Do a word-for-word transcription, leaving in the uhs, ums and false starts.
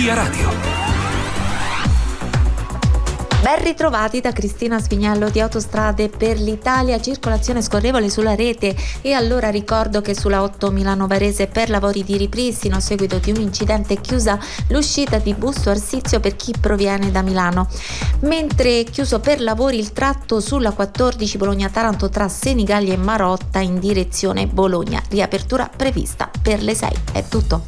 Via Radio. Ben ritrovati da Cristina Svignello di Autostrade per l'Italia, circolazione scorrevole sulla rete. E allora ricordo che sulla otto Milano Varese per lavori di ripristino a seguito di un incidente è chiusa l'uscita di Busto Arsizio per chi proviene da Milano, mentre è chiuso per lavori il tratto sulla quattordici Bologna-Taranto tra Senigallia e Marotta in direzione Bologna. Riapertura prevista per le sei. È tutto.